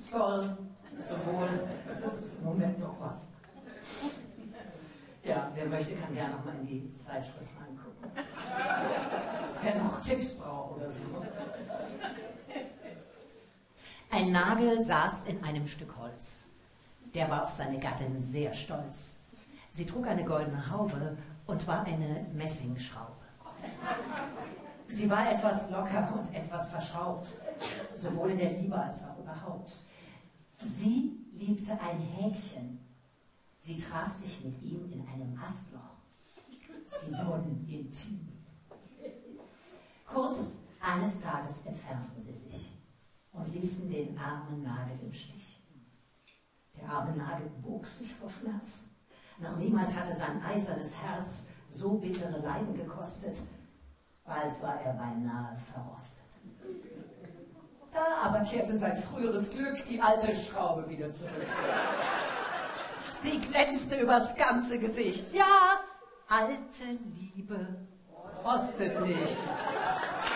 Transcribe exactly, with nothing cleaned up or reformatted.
Skoll, sowohl, das ist im Moment noch was. Ja, wer möchte, kann gerne noch mal in die Zeitschrift reingucken. Wer noch Tipps braucht oder so. Ein Nagel saß in einem Stück Holz. Der war auf seine Gattin sehr stolz. Sie trug eine goldene Haube und war eine Messingschraube. Sie war etwas locker und etwas verschraubt, sowohl in der Liebe als auch überhaupt. Sie liebte ein Häkchen. Sie traf sich mit ihm in einem Astloch. Sie wurden intim. Kurz, eines Tages entfernten sie sich und ließen den armen Nagel im Stich. Der arme Nagel bog sich vor Schmerz. Noch niemals hatte sein eisernes Herz so bittere Leiden gekostet. Bald war er beinahe verrostet. Da aber kehrte sein früheres Glück, die alte Schraube, wieder zurück. Sie glänzte übers ganze Gesicht. Ja, alte Liebe rostet nicht.